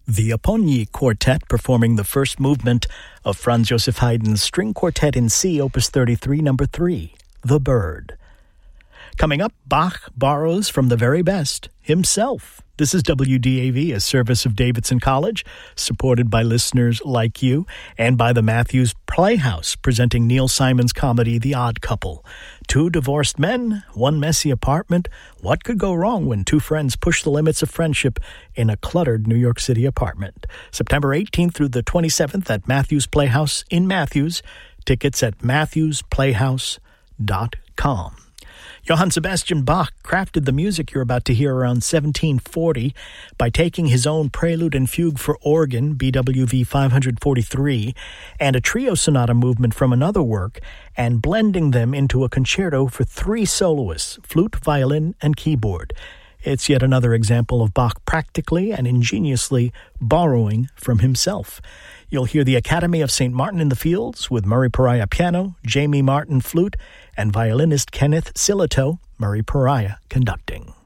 The Apogee Quartet performing the first movement of Franz Joseph Haydn's String Quartet in C, Opus 33, Number 3, The Bird. Coming up, Bach borrows from the very best, himself. This is WDAV, a service of Davidson College, supported by listeners like you, and by the Matthews Playhouse, presenting Neil Simon's comedy, The Odd Couple. Two divorced men, one messy apartment. What could go wrong when two friends push the limits of friendship in a cluttered New York City apartment? September 18th through the 27th at Matthews Playhouse in Matthews. Tickets at matthewsplayhouse.com. Johann Sebastian Bach crafted the music you're about to hear around 1740 by taking his own prelude and fugue for organ, BWV 543, and a trio sonata movement from another work, and blending them into a concerto for three soloists, flute, violin, and keyboard. It's yet another example of Bach practically and ingeniously borrowing from himself. You'll hear the Academy of St. Martin in the Fields with Murray Pariah piano, Jamie Martin flute, and violinist Kenneth Silito, Murray Pariah conducting.